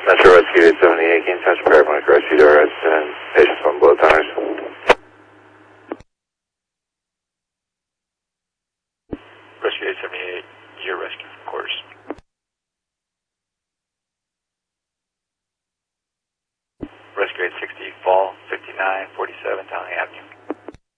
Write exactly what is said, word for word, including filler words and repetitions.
Metro Rescue eight seventy-eight, King Touch Paramedic Rescue to arrest and patients on blood tires. Rescue eight seventy-eight, your rescue from quarters. Rescue eight sixty, Fall, fifty-nine forty-seven, Downey Avenue.